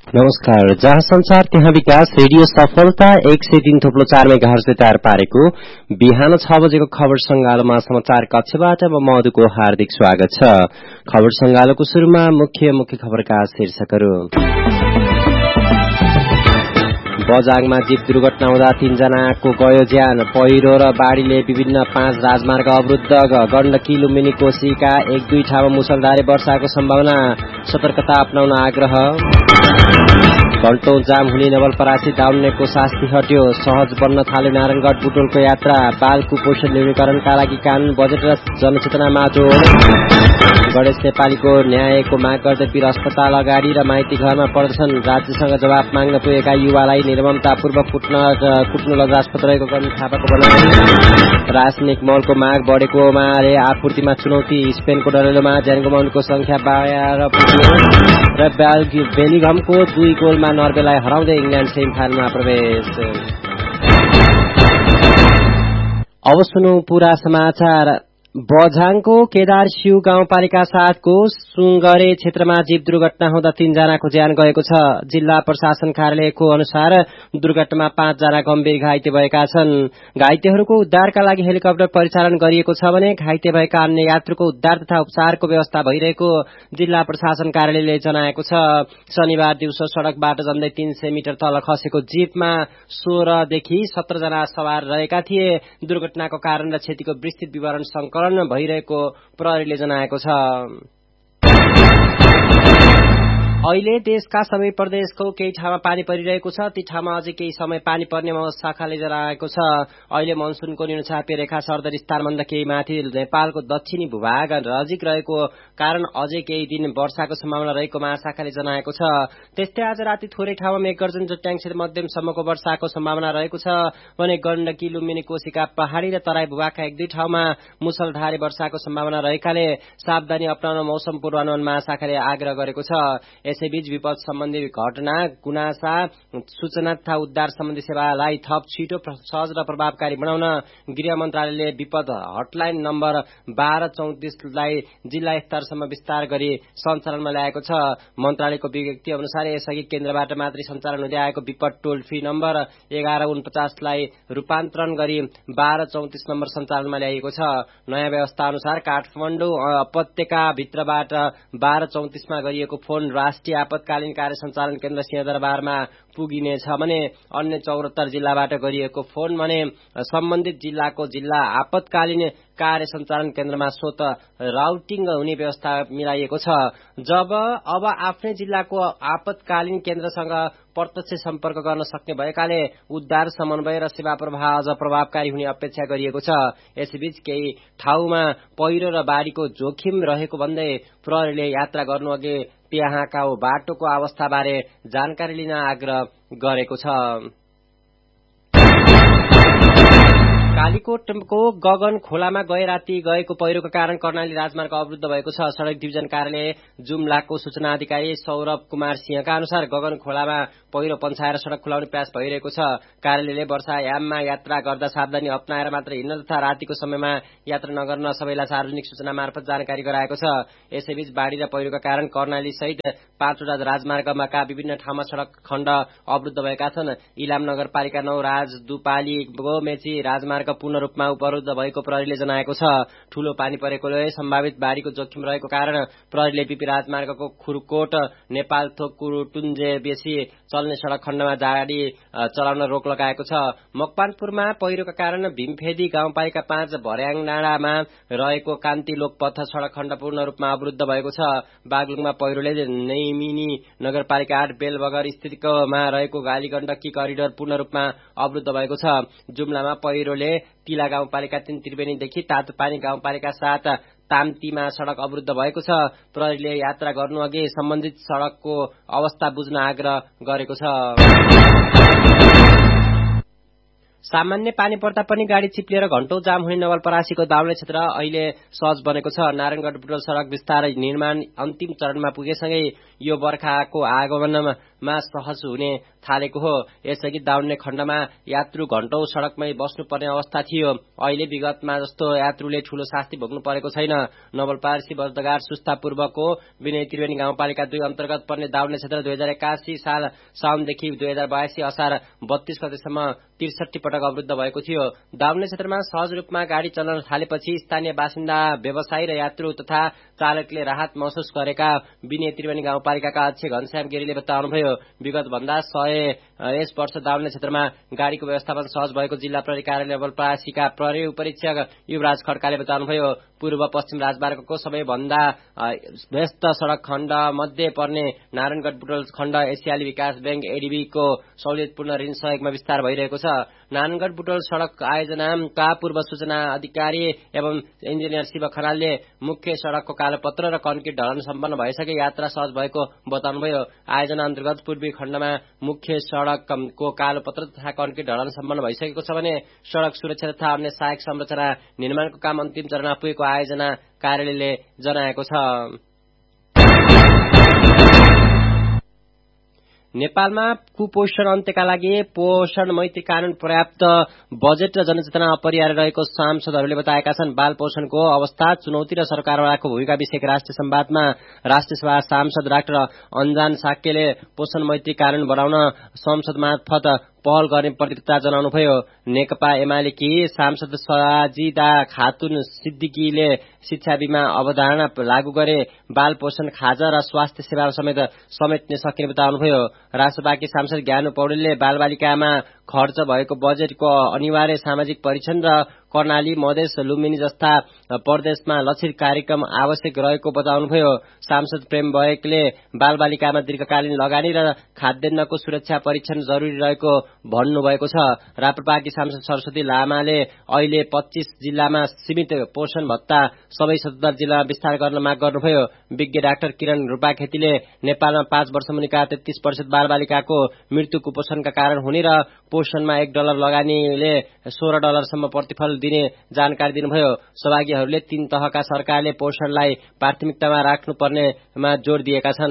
नमस्कार। जहाँ संचार त्यहाँ विकास रेडियो सफलता 103.4 मेगाहर्जले तयार पारेको बिहान 6 बजेको खबर संगालोमा समाचार कक्षबाट म मधुको हार्दिक स्वागत छ। खबर संगालोको शुरूमा मुख्य खबरका शीर्षकहरू। बजाङमा जीप दुर्घटना हुँदा 3 जनाको गयो ज्यान। पहिरो र बाढ़ीले विभिन्न 5 राजमार्ग अवरुद्ध। गण्डकी लुम्बिनी कोशीका 1-2 ठाउँमा मुसलधारे वर्षाको सम्भावना, सतर्कता अपनाउन आग्रह। घण्टौं जाम हुने नवलपरासी दाउन्नेको शास्ति हट्यो। सहज बन्न थाल्यो नारायणगढ बुटोलको यात्रा। बाल कुपोषण न्यूनीकरणका लागि कानून बजेट र जनचेतना माटोड। गणेश नेपालीको न्यायको माग गर्दै पीर अस्पताल अगाडि र माइती घरमा प्रदर्शन। राज्यसँग जवाब माग्न पुगेका युवालाई निर्ममतापूर्वक कुट्न लजास्पद रहेको गर्ने थापाको भनाइ। रासायनिक मलको माग बढेकोमा आपूर्तिमा चुनौती। स्पेनको डरेलोमा ज्यान गुमाउनेको संख्या 12 पुग्यो र बेलिघमको 2 गोलमा नर्वेलाई हराउँदै इंग्ल्याण्ड सेमी फाइनलमा प्रवेश। अब सुनौ पूरा समाचार। बझाङको केदार शिव गाउँपालिका 7 को सुंगरे क्षेत्रमा जीप दुर्घटना हुँदा 3 जनाको ज्यान गएको छ। जिल्ला प्रशासन कार्यालयको अनुसार दुर्घटनामा 5 जना गम्भीर घाइते भएका छन्। घाइतेहरूको उद्धारका लागि हेलिकप्टर परिचालन गरिएको छ भने घाइते भएका अन्य यात्रुको उद्धार तथा उपचारको व्यवस्था भइरहेको जिल्ला प्रशासन कार्यालयले जनाएको छ। शनिबार दिउँसो सड़कबाट झन्डै 300 मिटर तल खसेको जीपमा 16 देखि 17 जना सवार रहेका थिए। दुर्घटनाको कारण र क्षतिको विस्तृत विवरण संकलन भइरहेको प्रहरीले जनाएको छ। अहिले देशका सबै प्रदेशको केही ठाउँमा पानी परिरहेको छ। ती ठाउँमा अझै केही समय पानी पर्ने शाखाले जनाएको छ। अहिले मनसुनको निम्नचापीय रेखा सरदरी स्थानभन्दा केही माथि नेपालको दक्षिणी भूभाग नजिक रहेको कारण अझै केही दिन वर्षाको सम्भावना रहेको महाशाखाले जनाएको छ। त्यस्तै आज राति थोरै ठाउँमा मेघगर्जन जुट्याङसित मध्यमसम्मको वर्षाको सम्भावना रहेको छ भने गण्डकी लुम्बिनी कोशीका पहाड़ी र तराई भूभागका 1-2 ठाउँमा मुसलधारे वर्षाको सम्भावना रहेकाले सावधानी अपनाउन मौसम पूर्वानुमान महाशाखाले आग्रह गरेको छ। यसैबीच विपद सम्बन्धी घटना, गुनासा, सूचना तथा उद्धार सम्बन्धी सेवालाई थप छिटो, सहज र प्रभावकारी बनाउन गृह मन्त्रालयले विपद हटलाइन नम्बर 1234 लाई जिल्ला स्तरसम्म विस्तार गरी सञ्चालनमा ल्याएको छ। मन्त्रालयको विज्ञप्ति अनुसार यसअघि केन्द्रबाट मात्रै सञ्चालन हुँदै आएको विपद टोल फ्री नम्बर 1149 लाई रूपान्तरण गरी 1234 नम्बर सञ्चालनमा ल्याइएको छ। नयाँ व्यवस्था अनुसार काठमाडौँ उपत्यका भित्रबाट 1234 मा गरिएको फोन राष्ट्रिय आपतकालीन कार्य सञ्चालन केन्द्र सिंहदरबारमा पुगिनेछ भने अन्य 74 जिल्लाबाट गरिएको फोन भने सम्बन्धित जिल्लाको जिल्ला आपतकालीन कार्य सञ्चालन केन्द्रमा स्वत राउटिङ हुने व्यवस्था मिलाइएको छ। अब आफ्नै जिल्लाको आपतकालीन केन्द्रसँग प्रत्यक्ष सम्पर्क गर्न सक्ने भएकाले उद्धार, समन्वय र सेवा प्रवाह अझ प्रभावकारी हुने अपेक्षा गरिएको छ। यसैबीच केही ठाउँमा पहिरो र बाढ़ीको जोखिम रहेको भन्दै प्रहरीले यात्रा गर्नुअघि त्यहाँका बाटोको अवस्थाबारे जानकारी लिन आग्रह गरेको छ। कालीकोटको गगन खोलामा गए राति गएको पहिरोको कारण कर्णाली राजमार्ग अवरुद्ध भएको छ। सड़क डिभिजन कार्यालय जुम्लाको सूचना अधिकारी सौरभ कुमार सिंहका अनुसार गगन खोलामा पहिरो पन्छाएर सड़क खुलाउने प्रयास भइरहेको छ। कार्यालयले वर्षायाममा यात्रा गर्दा सावधानी अपनाएर मात्र हिँड्न तथा रातिको समयमा यात्रा नगर्न सबैलाई सार्वजनिक सूचना मार्फत जानकारी गराएको छ। यसैबीच बाढ़ी र पहिरोका कारण कर्णाली सहित 5 वटा राजमार्गका विभिन्न ठाउँमा सड़क खण्ड अवरुद्ध भएका छन्। इलाम नगरपालिका 9 राजदुपाली गोमेची राजमार्ग पूर्ण रूपमा अवरुद्ध भएको प्रहरीले जनाएको छ। ठूलो पानी परेकोले सम्भावित बाढ़ीको जोखिम रहेको कारण प्रहरीले बीपी राजमार्गको खुरकोट नेपालथोक कुरुटुञ्जे बेसी चल्ने सड़क खण्डमा गाड़ी चलाउन रोक लगाएको छ। मकवानपुरमा पहिरोका कारण भीमफेदी गाउँपालिका 5 भर्याङ डाँडामा रहेको कान्ति लोकपथ सड़क खण्ड पूर्ण रूपमा अवरुद्ध भएको छ। बागलुङमा पहिरोले नैमिनी नगरपालिका 8 बेलबगर स्थितिकोमा रहेको गाली गण्डकी करिडोर पूर्ण रूपमा अवरुद्ध भएको छ। जुम्लामा पहिरोले तिला गाउँपालिका 3 त्रिवेणीदेखि तातोपानी गाउँपालिका 7 ताम्तीमा सड़क अवरुद्ध भएको छ। प्रहरीले यात्रा गर्नुअघि सम्बन्धित सड़कको अवस्था बुझ्न आग्रह गरेको छ। सामान्य पानी पर्दा पनि गाडी चिप्लिएर घण्टौं जाम हुने नवलपरासीको दाउले क्षेत्र अहिले सहज बनेको छ। नारायणगढ बुटवल सड़क विस्तार निर्माण अन्तिम चरणमा पुगेसँगै यो बर्खाको आगमनमा सहज हुने थालेको हो। यसअघि दाउन्ने खण्डमा यात्रु घण्टौं सड़कमै बस्नुपर्ने अवस्था थियो। अहिले विगतमा जस्तो यात्रुले ठूलो शास्ति भोग्नु परेको छैन। नवलपरासी बजदगार सुस्ता पूर्वको विनय त्रिवेणी गाउँपालिका 2 अन्तर्गत पर्ने दाउन्ने क्षेत्र 2081 साल साउनदेखि 2082 असार 32 गतेसम्म 63 पटक अवरुद्ध भएको थियो। दाउन्ने क्षेत्रमा सहज रूपमा गाडी चल्न थालेपछि स्थानीय बासिन्दा, व्यवसायी र यात्रु तथा चालकले राहत महसुस गरेका विनय त्रिवेणी गाउँपालिकाका अध्यक्ष घनश्याम गिरीले बताउनुभयो। विगत भन्दा 100 वर्ष दाउन्ने क्षेत्रमा गाडीको व्यवस्थापन सहज भएको जिल्ला प्रहरी कार्यालय नवलपरासीका प्रहरी उपरीक्षक युवराज खड्काले बताउनुभयो। पूर्व पश्चिम राजमार्गको सबैभन्दा व्यस्त सड़क खण्ड मध्ये पर्ने नारायणगढ बुटवल खण्ड एसियाली विकास बैंक एडीबी को सहुलियतपूर्ण ऋण सहयोगमा विस्तार भइरहेको छ। नारायणगढ बुटवल सड़क आयोजनाका पूर्व सूचना अधिकारी एवं इन्जिनियर शिव खनालले मुख्य सड़कको कालोपत्र र कन्क्रिट ढलान सम्पन्न भइसके यात्रा सहज भएको बताउनुभयो। आयोजना अन्तर्गत पूर्वी खण्डमा मुख्य सड़कको कालोपत्र तथा कन्क्रिट ढलान सम्पन्न भइसकेको छ भने सड़क सुरक्षा तथा अन्य सहायक संरचना निर्माणको काम अन्तिम चरणमा पुगेको आयोजना कार्यालयले जनाएको छ। नेपालमा कुपोषण अन्त्यका लागि पोषण मैत्री कानून, पर्याप्त बजेट र जनचेतना अपरिहार्य रहेको सांसदहरूले बताएका छन्। बाल पोषणको अवस्था, चुनौती र सरकारवालाको भूमिका विषयक राष्ट्रिय संवादमा राष्ट्रिय सभा सांसद डाक्टर अन्जान साक्यले पोषण मैत्री कानून बनाउन संसद मार्फत पहल गर्ने प्रतिबद्धता जनाउनुभयो। नेकपा एमालेकी सांसद सजिदा खातुन सिद्दिकीले शिक्षा बीमा अवधारणा लागू गरे बाल पोषण, खाजा र स्वास्थ्य सेवा समेत समेट्ने सकिने बताउनुभयो। राष्ट्रसभाकी सांसद ज्ञानु पौडेलले बालबालिकामा खर्च भएको बजेटको अनिवार्य सामाजिक परीक्षण र कर्णाली, मधेस, लुम्बिनी जस्ता प्रदेशमा लक्षित कार्यक्रम आवश्यक रहेको बताउनुभयो। सांसद प्रेम बयकले बालबालिकामा दीर्घकालीन लगानी र खाद्यान्नको सुरक्षा परीक्षण जरुरी रहेको भन्नुभएको छ। राप्रपाकी सांसद सरस्वती लामाले अहिले 25 जिल्लामा सीमित पोषण भत्ता सबै 77 जिल्लामा विस्तार गर्न माग गर्नुभयो। विज्ञ डाक्टर किरण रूपाखेतीले नेपालमा 5 वर्ष मुनिका 33% बालबालिकाको मृत्यु कुपोषणका कारण हुने र पोषणमा $1 लगानीले $16 प्रतिफल दिने जानकारी दिनुभयो। सहभागीहरूले 3 तहका सरकारले पोषणलाई प्राथमिकतामा राख्नुपर्नेमा जोड़ दिएका छन्।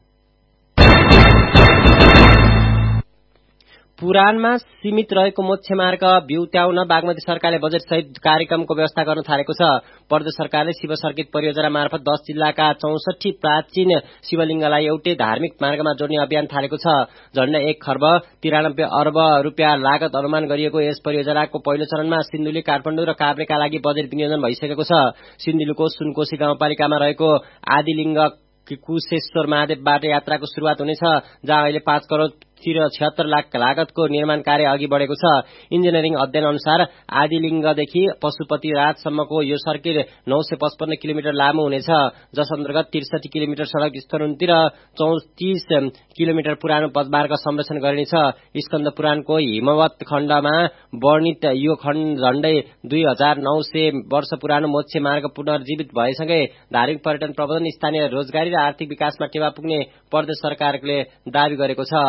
पुराणमा सीमित रहेको मोक्ष मार्ग बिउत्याउन बागमती सरकारले बजेट सहित कार्यक्रमको व्यवस्था गर्न थालेको छ। प्रदेश सरकारले शिव सर्किट परियोजना मार्फत 10 जिल्लाका 64 प्राचीन शिवलिङ्गलाई एउटै धार्मिक मार्गमा जोड्ने अभियान थालेको छ। झण्डै 1 खर्ब 93 अर्ब रुपियाँ लागत अनुमान गरिएको यस परियोजनाको पहिलो चरणमा सिन्धुली, काठमाडौँ र काभ्रेका लागि बजेट विनियोजन भइसकेको छ। सिन्धुलीको सुनकोशी गाउँपालिकामा रहेको आदिलिङ्ग कुशेश्वर महादेवबाट यात्राको शुरूआत हुनेछ, जहाँ अहिले 5 करोड़ 76 लाख लागतको निर्माण कार्य अघि बढेको छ। इन्जिनियरिङ अध्ययन अनुसार आदिलिङ्गदेखि पशुपति राजसम्मको यो सर्किट 955 किलोमिटर लामो हुनेछ, जस अन्तर्गत 63 किलोमिटर सड़क स्तरोन्नति र 34 किलोमिटर पुरानो पदमार्ग संरक्षण गरिनेछ। स्कन्द पुराणको हिमवत खण्डमा वर्णित यो खण्ड झण्डै 2900 वर्ष पुरानो मोक्ष मार्ग पुनर्जीवित भएसँगै धार्मिक पर्यटन प्रबन्धन, स्थानीय रोजगारी र आर्थिक विकासमा टेवा पुग्ने प्रदेश सरकारले दावी गरेको छ।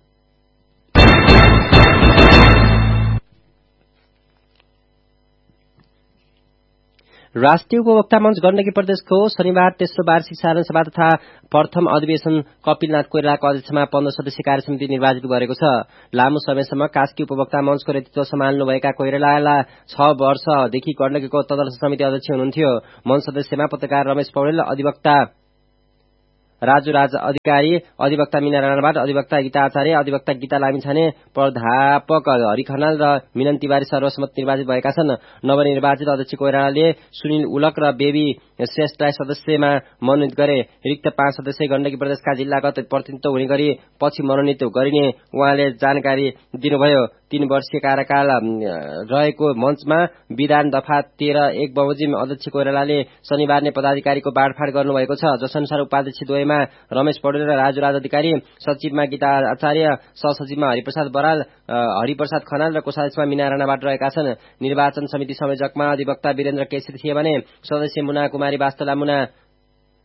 राष्ट्रिय उपभोक्ता मञ्च गण्डकी प्रदेशको शनिबार तेस्रो वार्षिक साधारण सभा तथा प्रथम अधिवेशन कपिलनाथ कोइरालाको अध्यक्षमा 15 सदस्यीय कार्यसमिति निर्वाचित गरेको छ। लामो समयसम्म कास्की उपभोक्ता मञ्चको नेतृत्व सम्हाल्नुभएका कोइराला 6 वर्षदेखि गण्डकीको तदर्थ समिति अध्यक्ष हुनुहुन्थ्यो। मञ्च सदस्यमा पत्रकार रमेश पौडेल, अधिवक्ता राजु राज अधिकारी, अधिवक्ता मीना राणाबाट, अधिवक्ता गीता आचार्य, अधिवक्ता गीता लामिछाने, प्राध्यापक हरि खनाल र मिलन तिवारी सर्वसम्मत निर्वाचित भएका छन्। नवनिर्वाचित अध्यक्ष कोइरालाले सुनिल उलक र बेबी श्रेष्ठलाई सदस्यमा मनोनित गरे। रिक्त 5 सदस्य गण्डकी प्रदेशका जिल्लागत प्रतिनिधित्व हुने गरी पछि मनोनित गरिने उहाँले जानकारी दिनुभयो। 3 वर्षीय कार्यकाल रहेको मञ्चमा विधान दफा 13(1) बमोजिम अध्यक्ष कोइरालाले शनिबार नै पदाधिकारीको बाँडफाँड गर्नुभएको छ, जसअनुसार उपाध्यक्ष द्वयमा रमेश पौडेल र राजु राज अधिकारी, सचिवमा गीता आचार्य, सहसचिवमा हरिप्रसाद बराल, हरिप्रसाद खनाल र कोषाध्यक्षमा मीना राणाबाट रहेका छन्। निर्वाचन समिति संयोजकमा अधिवक्ता वीरेन्द्र केसी थिए भने सदस्य मुना कुमारी वास्तला मुना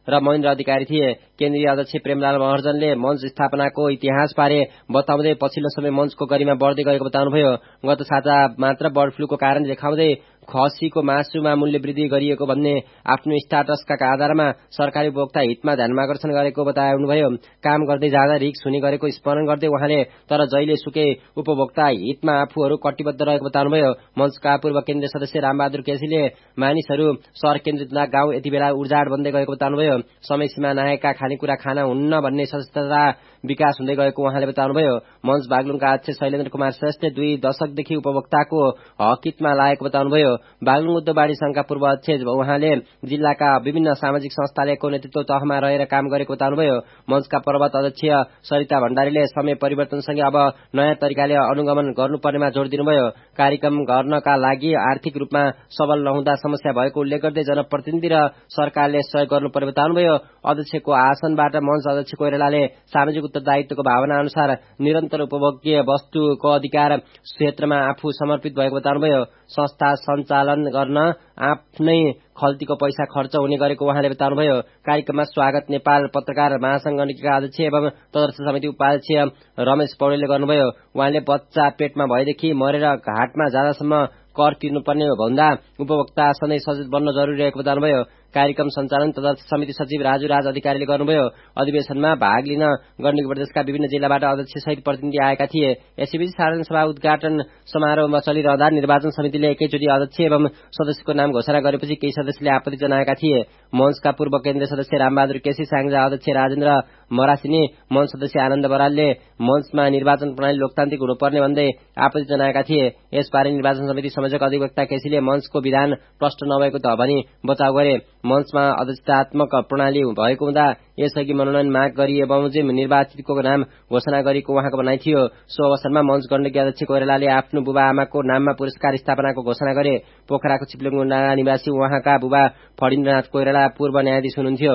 र महेन्द्र अधिकारी थिए। केन्द्रीय अध्यक्ष प्रेमलाल महर्जनले मञ्च स्थापनाको इतिहास बारे बताउँदै पछिल्लो समय मञ्चको गरिमा बढ्दै गएको बताउनुभयो। गत साता मात्र बर्ड फ्लूको कारण देखाउँदै खसीको मासुमा मूल्य वृद्धि गरिएको भन्ने आफ्नो स्टाटसका आधारमा सरकारी उपभोक्ता हितमा ध्यानमाकर्षण गरेको बताउनुभयो। काम गर्दै जाँदा रिक्स हुने गरेको स्मरण गर्दै उहाँले तर जहिले सुकै उपभोक्ता हितमा आफूहरू कटिबद्ध रहेको बताउनुभयो। मञ्चका पूर्व केन्द्रीय सदस्य रामबहादुर केसीले मानिसहरू शहर केन्द्रित गाउँ यति बेला उर्जाड बन्दै गएको बताउनुभयो। समय सीमा नआएका खानेकुरा खाना हुन्न भन्ने सचेतता विकास हुँदै गएको उहाँले बताउनुभयो। मञ्च बागलुङका अध्यक्ष शैलेन्द्र कुमार श्रेष्ठले 2 दशकदेखि उपभोक्ताको हक हितमा लागेको बताउनुभयो। बागलुङ उद्योग संघका पूर्व अध्यक्ष उहाँले जिल्लाका विभिन्न सामाजिक संस्थालेको नेतृत्व तहमा रहेर काम गरेको बताउनुभयो। मञ्चका पर्वत अध्यक्ष सरिता भण्डारीले समय परिवर्तनसँगै अब नयाँ तरिकाले अनुगमन गर्नुपर्नेमा जोड़ दिनुभयो। कार्यक्रम गर्नका लागि आर्थिक रूपमा सबल नहुँदा समस्या भएको उल्लेख गर्दै जनप्रतिनिधि र सरकारले सहयोग गर्नुपर्ने बताउनुभयो। अध्यक्षको आसनबाट मञ्च अध्यक्ष कोइरालाले सामाजिक उत्तरदायित्वको भावना अनुसार निरन्तर उपभोग्य वस्तुको अधिकार क्षेत्रमा आफू समर्पित भएको बताउनुभयो। संस्था सञ्चालन गर्न आफ्नै खल्तीको पैसा खर्च हुने गरेको उहाँले बताउनुभयो। कार्यक्रममा स्वागत नेपाल पत्रकार महासंघ गण्डकीका अध्यक्ष एवं तदर्थ समिति उपाध्यक्ष रमेश पौडेलले गर्नुभयो। उहाँले बच्चा पेटमा भएदेखि मरेर घाटमा जाँदासम्म कर तिर्नुपर्ने भन्दा उपभोक्ता सधैँ सचेत बन्न जरुरी रहेको बताउनुभयो। कार्यक्रम सञ्चालन तदर्थ समिति सचिव राजु राज अधिकारीले गर्नुभयो। अधिवेशनमा भाग लिन गण्डकी प्रदेशका विभिन्न जिल्लाबाट अध्यक्ष सहित प्रतिनिधि आएका थिए। यसैबीच साधारण सभा उद्घाटन समारोहमा चलिरहँदा निर्वाचन समितिले एकैचोटि अध्यक्ष एवं सदस्यको नाम घोषणा गरेपछि केही सदस्यले आपत्ति जनाएका थिए। मञ्चका पूर्व केन्द्रीय सदस्य रामबहादुर केसी, साङ्जा अध्यक्ष राजेन्द्र मरासिनी, मञ्च सदस्य आनन्द बरालले मञ्चमा निर्वाचन प्रणाली लोकतान्त्रिक हुनुपर्ने भन्दै आपत्ति जनाएका थिए। यसबारे निर्वाचन समिति संयोजक अधिवक्ता केसीले मञ्चको विधान प्रष्ट नभएको त भनी बचाउ गरे। मञ्चमा अध्यक्षतात्मक प्रणाली भएको हुँदा यसअघि मनोनयन माग गरिए बमोजिम निर्वाचितको नाम घोषणा गरेको उहाँको भनाइ थियो। सो अवसरमा मञ्च गण्डकी अध्यक्ष कोइरालाले आफ्नो बुबा आमाको नाममा पुरस्कार स्थापनाको घोषणा गरे। पोखराको चिप्लेगुण्डा निवासी उहाँका बुबा फणीन्द्रनाथ कोइराला पूर्व न्यायाधीश हुनुहुन्थ्यो।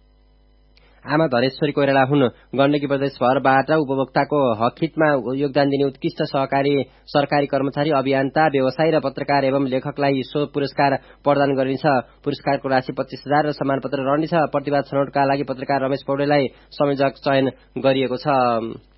आमा धरेश्वरी कोइराला हुन्। गण्डकी प्रदेशभरबाट उपभोक्ताको हक हितमा योगदान दिने उत्कृष्ट सहकारी सरकारी कर्मचारी, अभियन्ता, व्यवसायी र पत्रकार एवं लेखकलाई सो पुरस्कार प्रदान गरिन्छ। पुरस्कारको राशि 25,000 र सम्मानपत्र रहनेछ। प्रतिभा छनौटका लागि पत्रकार रमेश पौडेललाई संयोजक चयन गरिएको छ।